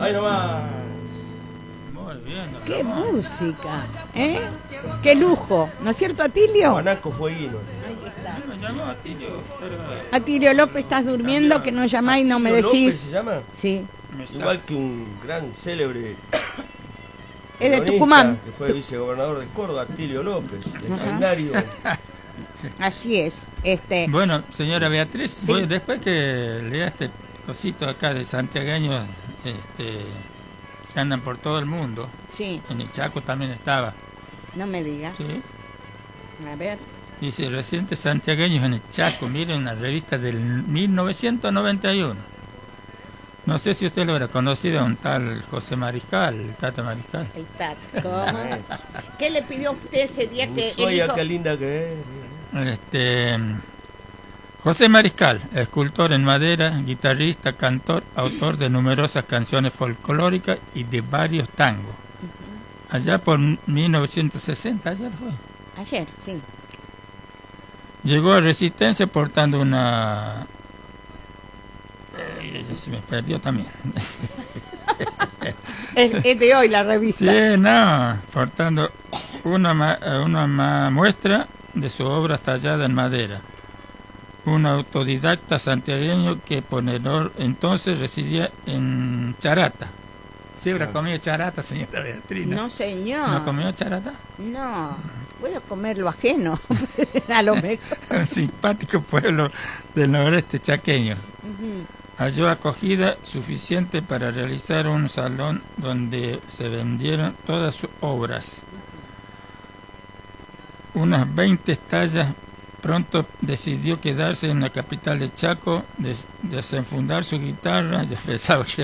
Ahí nomás. Muy bien. ¡Qué música! ¿Eh? ¡Qué lujo! ¿No es cierto, Atilio? Guanaco Fueguino. Ahí está. Me llamó Atilio. Atilio López, estás durmiendo, que no llamáis y no me ¿Atilio López decís. se llama? Sí. Igual que un gran célebre Es de peronista Tucumán. que fue vicegobernador de Córdoba, Atilio López, legendario. Así es. Bueno, señora Beatriz, Sí. después que lea este cosito acá de santiagueños que andan por todo el mundo, Sí, en el Chaco también estaba, no me digas. ¿sí? A ver. Dice, recientes santiagueños en el Chaco, miren una revista del 1991. No sé si usted lo habrá conocido, un tal José Mariscal, el Tata Mariscal. El Tato. ¿Cómo? ¿Qué le pidió a usted ese día que el Oye, hijo... qué linda que es. José Mariscal, escultor en madera, guitarrista, cantor, autor de numerosas canciones folclóricas y de varios tangos. Allá por 1960, ayer fue. Ayer, sí. Llegó a Resistencia portando una... se me perdió también. Es de hoy la revista. Sí, no, portando una muestra de su obra tallada en madera. Un autodidacta santiagueño que por entonces residía en Charata. ¿Sí habrá comido charata, señora Beatriz? No, señor. ¿No comió charata? No. Puedo comer lo ajeno. A lo mejor. Un simpático pueblo del noreste chaqueño. Halló acogida suficiente para realizar un salón donde se vendieron todas sus obras. Unas 20 tallas. Pronto decidió quedarse en la capital de Chaco, desenfundar su guitarra, ya pensaba que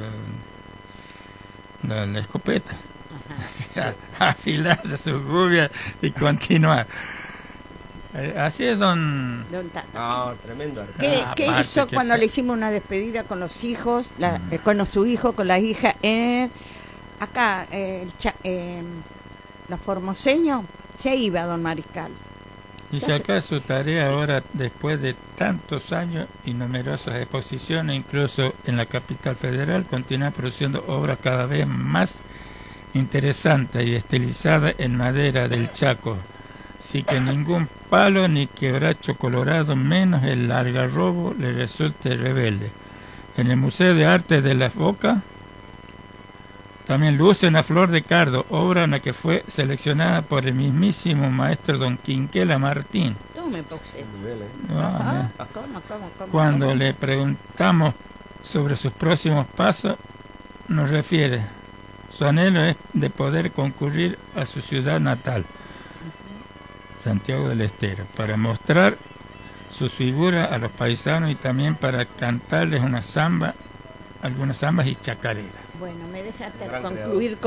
la escopeta, afilar su gubia y continuar. Así es, don Tato. No, tremendo. ¿Qué hizo cuando le hicimos una despedida con los hijos, con su hijo, con la hija? Acá, los formoseños, se iba don Mariscal. Y si acá su tarea ahora, después de tantos años y numerosas exposiciones, incluso en la capital federal, continúa produciendo obras cada vez más interesantes y estilizadas en madera del Chaco. Así que ningún palo ni quebracho colorado, menos el algarrobo, le resulte rebelde. En el Museo de Arte de Las Bocas también luce una flor de cardo, obra en la que fue seleccionada por el mismísimo maestro don Quinquela Martín. Tome, Pauset. ¿Cómo? Cuando le preguntamos sobre sus próximos pasos, nos refiere, su anhelo es de poder concurrir a su ciudad natal, Santiago del Estero, para mostrar su figura a los paisanos y también para cantarles algunas zambas y chacareras. Bueno, me deja Gran concluir